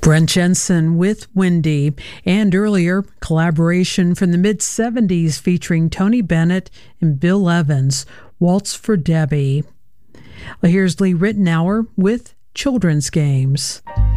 Brent Jensen with Wendy, and earlier, collaboration from the mid-70s featuring Tony Bennett and Bill Evans, Waltz for Debbie. Well, here's Lee Ritenour with Children's Games.